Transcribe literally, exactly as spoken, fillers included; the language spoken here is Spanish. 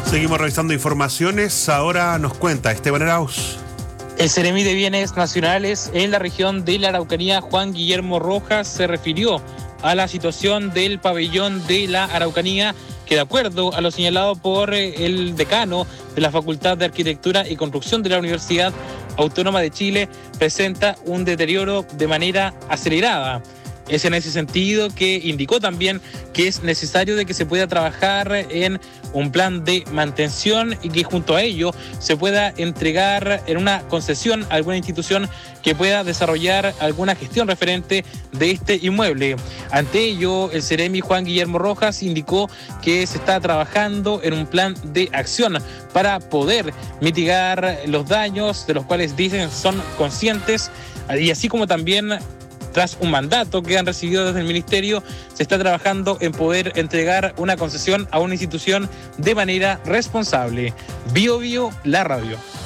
Seguimos revisando informaciones. Ahora nos cuenta Esteban Arauz. El Seremi de Bienes Nacionales en la región de la Araucanía, Juan Guillermo Rojas, se refirió a la situación del pabellón de la Araucanía, que de acuerdo a lo señalado por el decano de la Facultad de Arquitectura y Construcción de la Universidad Autónoma de Chile, presenta un deterioro de manera acelerada. Es en ese sentido que indicó también que es necesario de que se pueda trabajar en un plan de mantención y que junto a ello se pueda entregar en una concesión a alguna institución que pueda desarrollar alguna gestión referente de este inmueble. Ante ello, el Seremi Juan Guillermo Rojas indicó que se está trabajando en un plan de acción para poder mitigar los daños de los cuales dicen son conscientes, y así como también tras un mandato que han recibido desde el Ministerio, se está trabajando en poder entregar una concesión a una institución de manera responsable. Bio Bio, la radio.